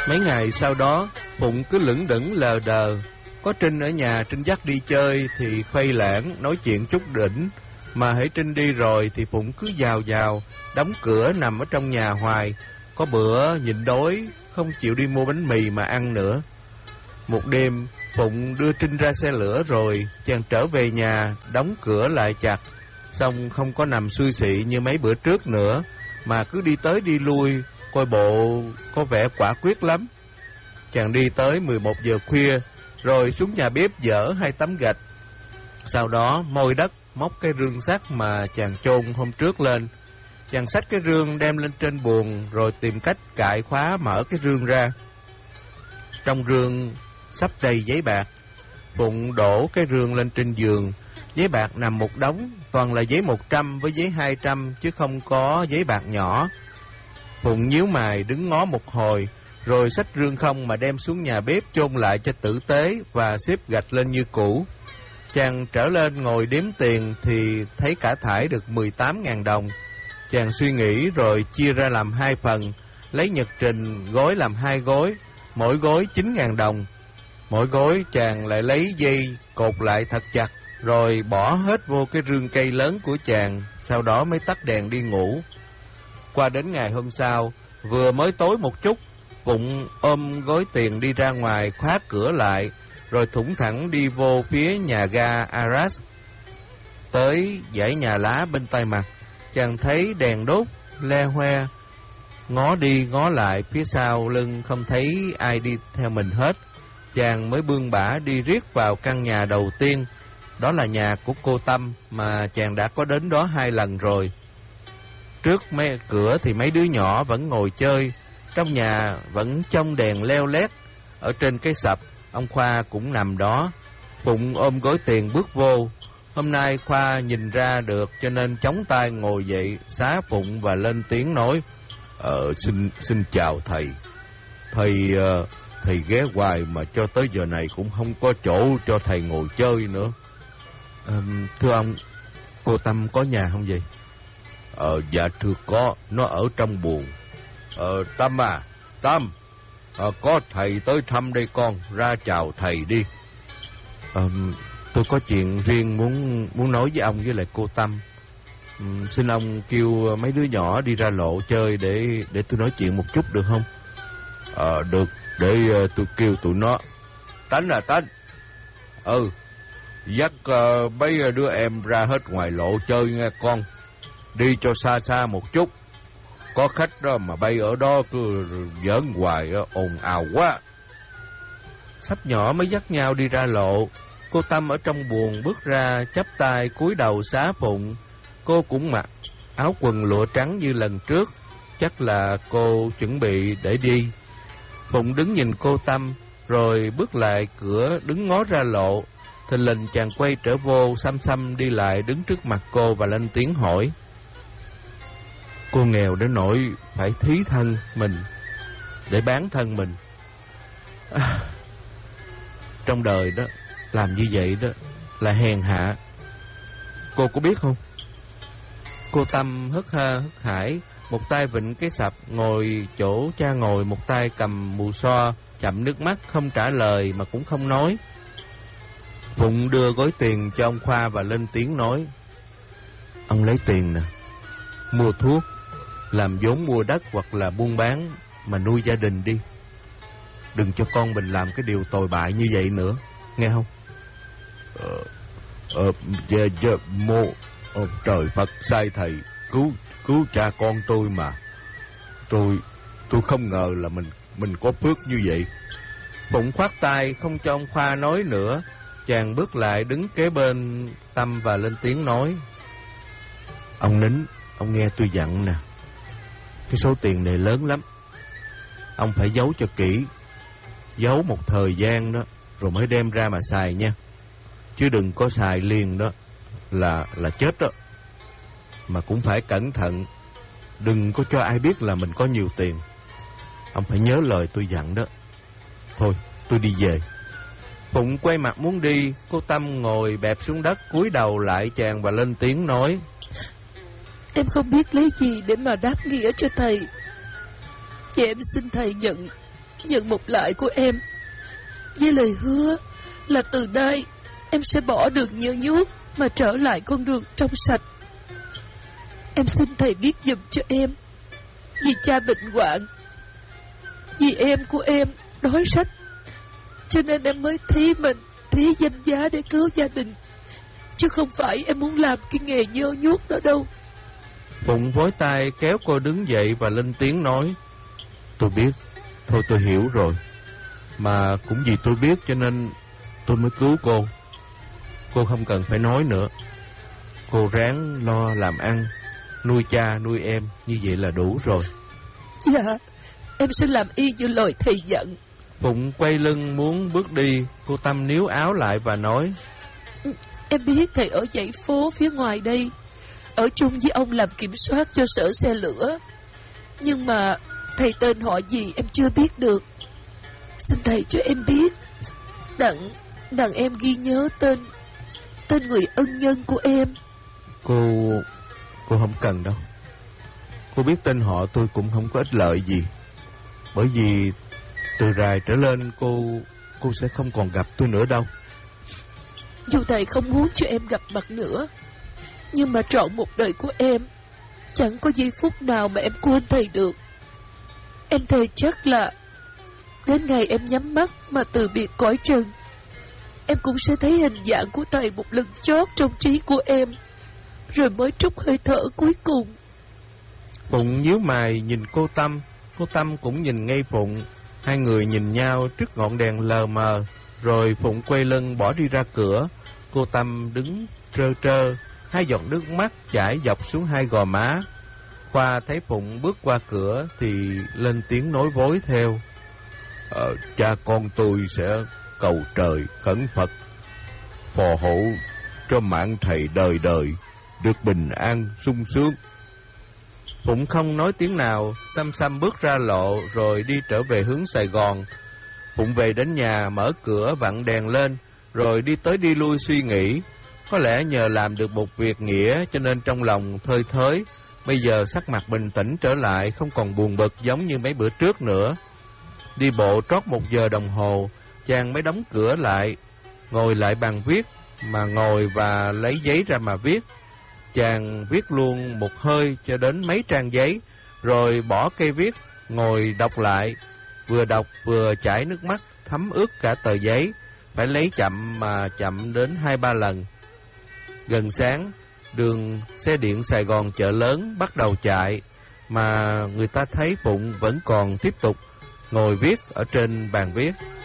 Mấy ngày sau đó, Phụng cứ lững đững lờ đờ. Có Trinh ở nhà, Trinh dắt đi chơi thì khuây lãng, nói chuyện chút đỉnh. Mà hễ Trinh đi rồi thì Phụng cứ vào, đóng cửa nằm ở trong nhà hoài. Có bữa nhịn đói, không chịu đi mua bánh mì mà ăn nữa. Một đêm, Phụng đưa Trinh ra xe lửa rồi, chàng trở về nhà, đóng cửa lại chặt. Xong không có nằm xui xị như mấy bữa trước nữa, mà cứ đi tới đi lui, coi bộ có vẻ quả quyết lắm. Chàng đi tới 11 giờ khuya, rồi xuống nhà bếp dỡ 2 tấm gạch. Sau đó môi đất, móc cái rương sắt mà chàng chôn hôm trước lên. Chàng xách cái rương đem lên trên buồng, rồi tìm cách cạy khóa mở cái rương ra. Trong rương sắp đầy giấy bạc. Phụng đổ cái rương lên trên giường. Giấy bạc nằm một đống, toàn là giấy 100 với giấy 200, chứ không có giấy bạc nhỏ. Phụng nhíu mày đứng ngó một hồi, rồi xách rương không mà đem xuống nhà bếp chôn lại cho tử tế và xếp gạch lên như cũ. Chàng trở lên ngồi đếm tiền thì thấy cả thải được 18.000 đồng. Chàng suy nghĩ rồi chia ra làm 2 phần, lấy nhật trình gói làm 2 gói, mỗi gói 9.000 đồng. Mỗi gói chàng lại lấy dây cột lại thật chặt, rồi bỏ hết vô cái rương cây lớn của chàng, sau đó mới tắt đèn đi ngủ. Qua đến ngày hôm sau, vừa mới tối một chút, Phụng ôm gói tiền đi ra ngoài khóa cửa lại, rồi thủng thẳng đi vô phía nhà ga Arras. Tới dãy nhà lá bên tay mặt, chàng thấy đèn đốt le hoe, ngó đi ngó lại phía sau lưng không thấy ai đi theo mình hết. Chàng mới bươn bả đi riết vào căn nhà đầu tiên. Đó là nhà của cô Tâm mà chàng đã có đến đó 2 lần rồi. Trước cửa thì mấy đứa nhỏ vẫn ngồi chơi. Trong nhà vẫn trông đèn leo lét. Ở trên cái sập, ông Khoa cũng nằm đó. Phụng ôm gói tiền bước vô. Hôm nay Khoa nhìn ra được cho nên chống tay ngồi dậy xá Phụng và lên tiếng nói: Xin chào thầy. Thầy ghé hoài mà cho tới giờ này cũng không có chỗ cho thầy ngồi chơi nữa. Thưa ông, cô Tâm có nhà không vậy? Dạ thưa có, nó ở trong buồng. Tâm à, Tâm, có thầy tới thăm đây con, ra chào thầy đi. Tôi có chuyện riêng muốn nói với ông với lại cô Tâm. Xin ông kêu mấy đứa nhỏ đi ra lộ chơi để tôi nói chuyện một chút được không? Được, để tôi kêu tụi nó. Tánh à Tánh. Dắt mấy đứa em ra hết ngoài lộ chơi nghe con. Đi cho xa xa một chút. Có khách đó mà bay ở đó cứ giỡn hoài ồn ào quá. Sắp nhỏ mới dắt nhau đi ra lộ. Cô Tâm ở trong buồng bước ra chắp tay cúi đầu xá Phụng. Cô cũng mặc áo quần lụa trắng như lần trước. Chắc là cô chuẩn bị để đi. Phụng đứng nhìn cô Tâm, rồi bước lại cửa đứng ngó ra lộ. Thình lình chàng quay trở vô, xăm xăm đi lại đứng trước mặt cô và lên tiếng hỏi: Cô nghèo đến nỗi phải thí thân mình để bán thân mình. Trong đời đó, làm như vậy đó là hèn hạ. Cô có biết không? Cô Tâm hớt hải, một tay vịn cái sập ngồi chỗ cha ngồi, một tay cầm mù xoa, chậm nước mắt, không trả lời mà cũng không nói. Phụng đưa gói tiền cho ông Khoa và lên tiếng nói: Ông lấy tiền nè, mua thuốc, làm vốn mua đất hoặc là buôn bán mà nuôi gia đình đi. Đừng cho con mình làm cái điều tồi bại như vậy nữa, nghe không? Trời Phật sai thầy, cứu cha con tôi mà. Tôi không ngờ là mình có phước như vậy. Phụng khoát tay không cho ông Khoa nói nữa. Chàng bước lại đứng kế bên Tâm và lên tiếng nói: Ông nín, ông nghe tôi dặn nè. Cái số tiền này lớn lắm, ông phải giấu cho kỹ. Giấu một thời gian đó, rồi mới đem ra mà xài nha. Chứ đừng có xài liền đó là chết đó. Mà cũng phải cẩn thận, đừng có cho ai biết là mình có nhiều tiền. Ông phải nhớ lời tôi dặn đó. Thôi, tôi đi về. Phụng quay mặt muốn đi. Cô Tâm ngồi bẹp xuống đất, cúi đầu lại chàng và lên tiếng nói: Em không biết lấy gì để mà đáp nghĩa cho thầy. Chị em xin thầy nhận nhận một lại của em, với lời hứa là từ đây em sẽ bỏ được nhơ nhuốc mà trở lại con đường trong sạch. Em xin thầy viết giùm cho em, vì cha bệnh hoạn, vì em của em đói rách, cho nên em mới thí mình, thí danh giá để cứu gia đình, chứ không phải em muốn làm cái nghề nhơ nhuốc đó đâu. Phụng vối tay kéo cô đứng dậy và lên tiếng nói: Tôi biết, thôi tôi hiểu rồi. Mà cũng vì tôi biết cho nên tôi mới cứu cô. Cô không cần phải nói nữa. Cô ráng lo làm ăn, nuôi cha nuôi em, như vậy là đủ rồi. Dạ, em sẽ làm y như lời thầy dặn. Phụng quay lưng muốn bước đi. Cô Tâm níu áo lại và nói: Em biết thầy ở dãy phố phía ngoài đây, ở chung với ông làm kiểm soát cho sở xe lửa. Nhưng mà thầy tên họ gì em chưa biết được. Xin thầy cho em biết, đặng em ghi nhớ tên người ân nhân của em. Cô không cần đâu. Cô biết tên họ tôi cũng không có ích lợi gì. Bởi vì từ rày trở lên cô sẽ không còn gặp tôi nữa đâu. Dù thầy không muốn cho em gặp mặt nữa, nhưng mà trọn một đời của em, chẳng có giây phút nào mà em quên thầy được. Em thề chắc là đến ngày em nhắm mắt mà từ biệt cõi trần, em cũng sẽ thấy hình dạng của thầy một lần chót trong trí của em, rồi mới trút hơi thở cuối cùng. Phụng nhíu mày nhìn cô Tâm cũng nhìn ngay Phụng. Hai người nhìn nhau trước ngọn đèn lờ mờ, rồi Phụng quay lưng bỏ đi ra cửa. Cô Tâm đứng trơ trơ, hai giọt nước mắt chảy dọc xuống hai gò má. Khoa thấy Phụng bước qua cửa thì lên tiếng nói vối theo: Cha con tôi sẽ cầu trời khẩn Phật phò hộ cho mạng thầy đời đời được bình an sung sướng. Phụng không nói tiếng nào, xăm xăm bước ra lộ rồi đi trở về hướng Sài Gòn. Phụng về đến nhà, mở cửa vặn đèn lên, rồi đi tới đi lui suy nghĩ. Có lẽ nhờ làm được một việc nghĩa cho nên trong lòng thơi thới. Bây giờ sắc mặt bình tĩnh trở lại, không còn buồn bực giống như mấy bữa trước nữa. Đi bộ trót 1 giờ đồng hồ, chàng mới đóng cửa lại, ngồi lại bàn viết, mà ngồi và lấy giấy ra mà viết. Chàng viết luôn một hơi cho đến mấy trang giấy, rồi bỏ cây viết, ngồi đọc lại. Vừa đọc vừa chảy nước mắt thấm ướt cả tờ giấy, phải lấy chậm mà chậm đến 2-3 lần. Gần sáng, đường xe điện Sài Gòn chợ lớn bắt đầu chạy, mà người ta thấy Phụng vẫn còn tiếp tục ngồi viết ở trên bàn viết.